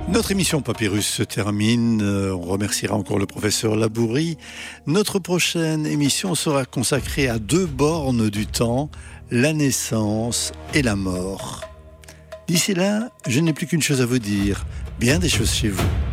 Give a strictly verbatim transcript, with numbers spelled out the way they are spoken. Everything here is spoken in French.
Notre émission Papyrus se termine. On remerciera encore le professeur Labourie. Notre prochaine émission sera consacrée à deux bornes du temps, la naissance et la mort. D'ici là, je n'ai plus qu'une chose à vous dire. Bien des choses chez vous.